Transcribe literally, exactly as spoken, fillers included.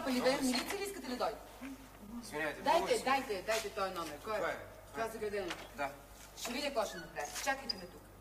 запали да е? Милиция ли искате ли дойде? Извинявайте, Дайте, дайте, дайте този номер. Кой е? Кой е? Това е заградено. Да. Ще видя какво ще направя. Чакайте ме тук.